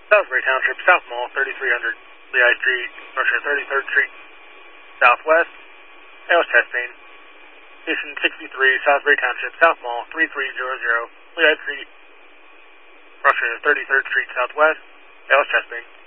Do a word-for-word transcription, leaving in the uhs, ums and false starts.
Salisbury Township, South Mall, thirty-three hundred Lehigh Street, Russia thirty-third Street, Southwest, A L S testing. Station sixty-three, Salisbury Township, South Mall, thirty-three hundred Lehigh Street, Russia thirty-third Street, Southwest, A L S testing.